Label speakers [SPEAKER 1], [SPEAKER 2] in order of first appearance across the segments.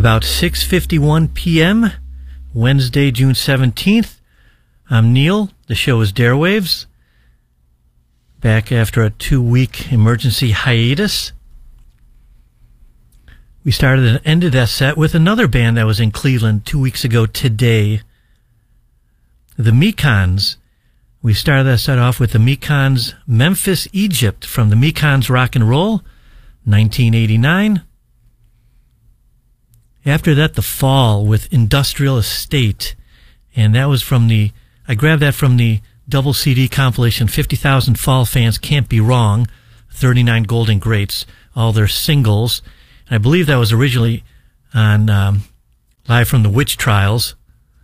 [SPEAKER 1] About 6:51 p.m., Wednesday, June 17th. I'm Neil. The show is Darewaves. Back after a 2-week emergency hiatus. We started and ended that set with another band that was in Cleveland 2 weeks ago today. The Mekons. We started that set off with the Mekons' Memphis, Egypt, from the Mekons Rock and Roll, 1989. After that, The Fall with Industrial Estate. And that was I grabbed that from the double CD compilation, 50,000 Fall Fans Can't Be Wrong, 39 Golden Greats, all their singles. And I believe that was originally on Live from the Witch Trials.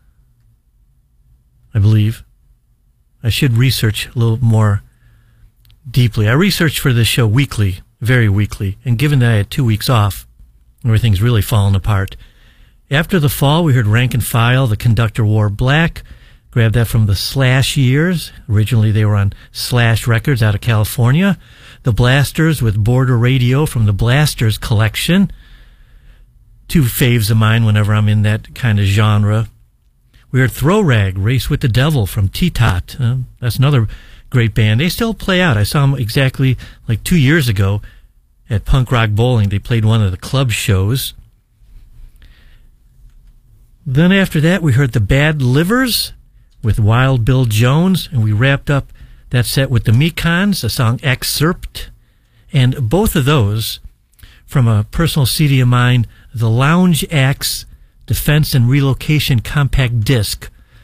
[SPEAKER 1] I believe. I should research a little more deeply. I researched for this show weekly, very weekly. And given that I had 2 weeks off, everything's really fallen apart. After The Fall, we heard Rank and File, The Conductor Wore Black. Grabbed that from the Slash years. Originally, they were on Slash Records out of California. The Blasters with Border Radio from the Blasters collection. Two faves of mine whenever I'm in that kind of genre. We heard Throw Rag, Race with the Devil from T-Tot. That's another great band. They still play out. I saw them exactly like 2 years ago at Punk Rock Bowling. They played one of the club shows. Then after that, we heard the Bad Livers with Wild Bill Jones, and we wrapped up that set with the Mekons, the song Excerpt. And both of those, from a personal CD of mine, the Lounge Acts Defense and Relocation Compact Disc,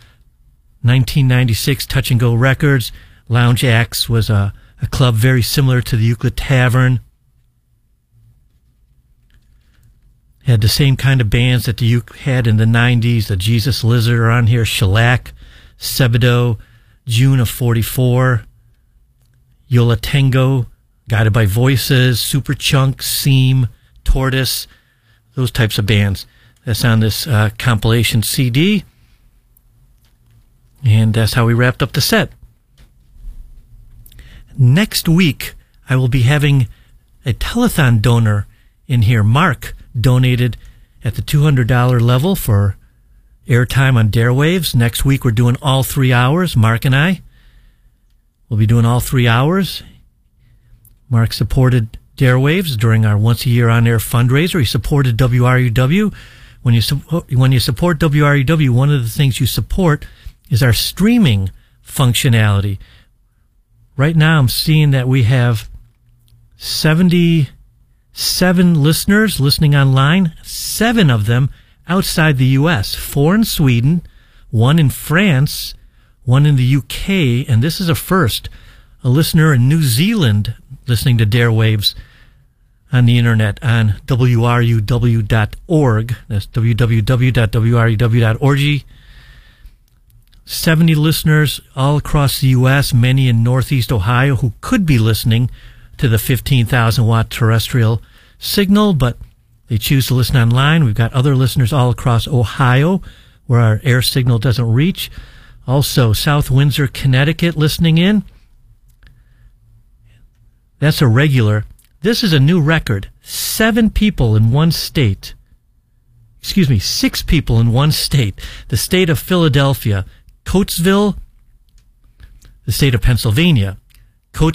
[SPEAKER 1] 1996, Touch and Go Records. Lounge Acts was a club very similar to the Euclid Tavern. Had the same kind of bands that the Uke had in the 90s. The Jesus Lizard are on here. Shellac, Sebadoh, June of 44. Yola Tango, Guided by Voices, Superchunk, Seam, Tortoise. Those types of bands. That's on this compilation CD. And that's how we wrapped up the set. Next week, I will be having a telethon donor in here. Mark donated at the $200 level for airtime on Darewaves. Next week, we're doing all 3 hours. Mark and I will be doing all 3 hours. Mark supported Darewaves during our once-a-year on-air fundraiser. He supported WRUW. When you support WRUW, one of the things you support is our streaming functionality. Right now, I'm seeing that we have 77 listeners listening online, 7 of them outside the U.S., 4 in Sweden, 1 in France, 1 in the U.K., and this is a first, a listener in New Zealand listening to Darewaves on the internet on wruw.org. That's www.wruw.org. 70 listeners all across the U.S., many in Northeast Ohio who could be listening to the 15,000-watt terrestrial signal, but they choose to listen online. We've got other listeners all across Ohio where our air signal doesn't reach. Also, South Windsor, Connecticut listening in. That's a regular. This is a new record. 7 people in one state. 6 people in one state. The state of Philadelphia, Coatesville, the state of Pennsylvania,